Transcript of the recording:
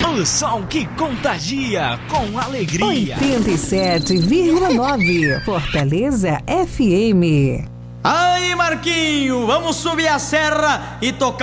O som que contagia com alegria. 87,9 Fortaleza FM. Aí, Marquinho, vamos subir a serra e tocar